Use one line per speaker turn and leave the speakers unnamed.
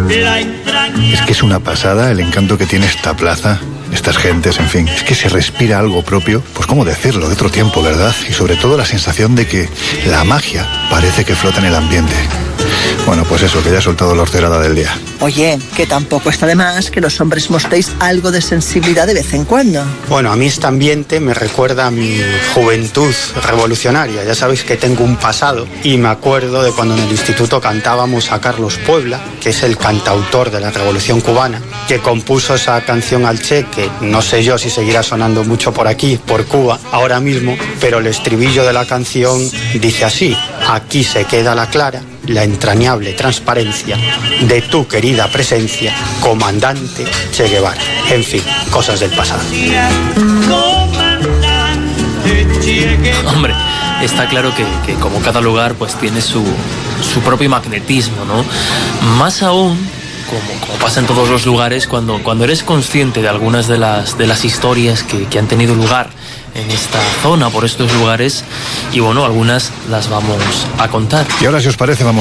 Es que es una pasada el encanto que tiene esta plaza, estas gentes, en fin. Es que se respira algo propio, pues cómo decirlo, de otro tiempo, ¿verdad? Y sobre todo la sensación de que la magia parece que flota en el ambiente. Bueno, pues eso, que ya he soltado la horterada del día.
Oye, que tampoco está de más que los hombres mostréis algo de sensibilidad de vez en cuando.
Bueno, a mí este ambiente me recuerda a mi juventud revolucionaria. Ya sabéis que tengo un pasado y me acuerdo de cuando en el instituto cantábamos a Carlos Puebla, que es el cantautor de la Revolución Cubana, que compuso esa canción al Che, que no sé yo si seguirá sonando mucho por aquí, por Cuba, ahora mismo, pero el estribillo de la canción dice así: aquí se queda la clara, la entrañable transparencia de tu querida presencia, comandante Che Guevara. En fin, cosas del pasado.
Hombre, está claro que como cada lugar pues tiene su propio magnetismo, ¿no? Más aún, como pasa en todos los lugares, cuando eres consciente de algunas de las historias que han tenido lugar en esta zona, por estos lugares, y bueno, algunas las vamos a contar.
Y ahora, si os parece, vamos